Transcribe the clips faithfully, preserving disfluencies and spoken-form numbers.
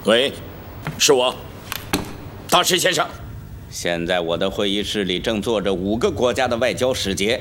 喂，是我，大使先生。 现在我的会议室里正坐着五个国家的外交使节，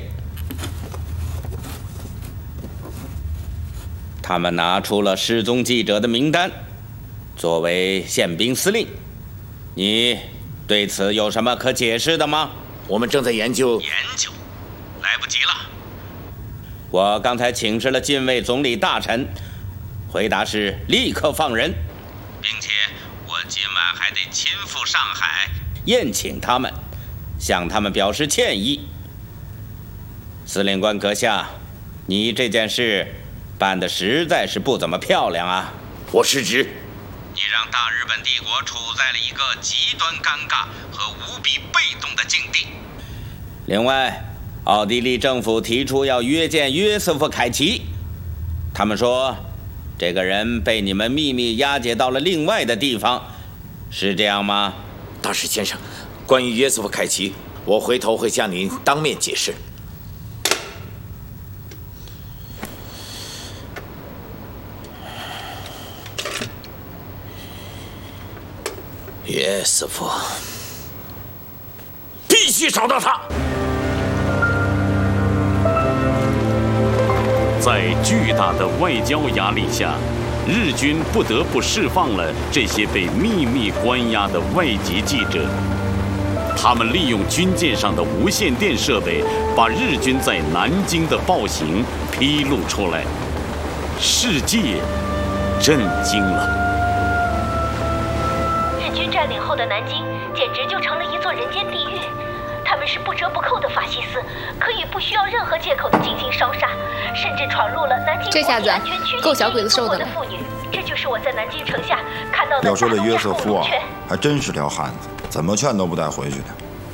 他们拿出了失踪记者的名单，作为宪兵司令。你对此有什么可解释的吗？ 我们正在研究。 研究，来不及了。我刚才请示了近卫总理大臣，回答是立刻放人，并且我今晚还得亲赴上海宴请他们，向他们表示歉意。司令官阁下，你这件事办得实在是不怎么漂亮啊！ 我失职。 你让大日本帝国处在了一个极端尴尬和无比被动的境地。另外，奥地利政府提出要约见约瑟夫·凯奇，他们说这个人被你们秘密押解到了另外的地方，是这样吗？ 大使先生，关于约瑟夫·凯奇，我回头会向您当面解释。约瑟夫，必须找到他。 在巨大的外交压力下，日军不得不释放了这些被秘密关押的外籍记者。他们利用军舰上的无线电设备，把日军在南京的暴行披露出来，世界震惊了。 日军占领后的南京简直就成了一座人间地狱。他们是不折不扣的法西斯，可以不需要任何借口的进行烧杀，甚至闯入了南京国际安全区够小鬼子受的了。 妇女，这就是我在南京城下看到的。 要说这约瑟夫啊，还真是条汉子，怎么劝都不带回去的。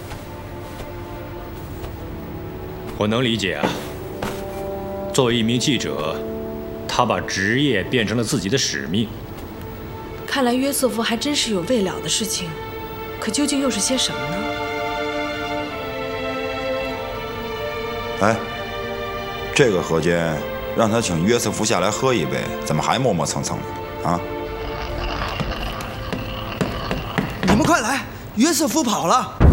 我能理解啊，作为一名记者，他把职业变成了自己的使命。 看来约瑟夫还真是有未了的事情，可究竟又是些什么呢？ 哎，这个河间让他请约瑟夫下来喝一杯，怎么还磨磨蹭蹭的啊？ 你们快来，约瑟夫跑了！